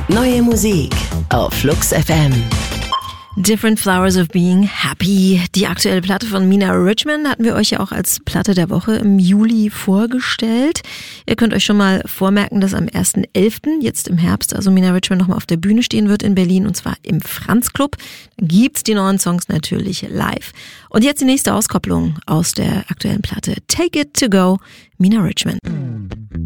Neue Musik auf Flux FM. Different Flowers of Being Happy. Die aktuelle Platte von Mina Richman hatten wir euch ja auch als Platte der Woche im Juli vorgestellt. Ihr könnt euch schon mal vormerken, dass am 1.11., jetzt im Herbst, also Mina Richman nochmal auf der Bühne stehen wird in Berlin, und zwar im Franz Club. Dann gibt's die neuen Songs natürlich live. Und jetzt die nächste Auskopplung aus der aktuellen Platte. Take It To Go, Mina Richman.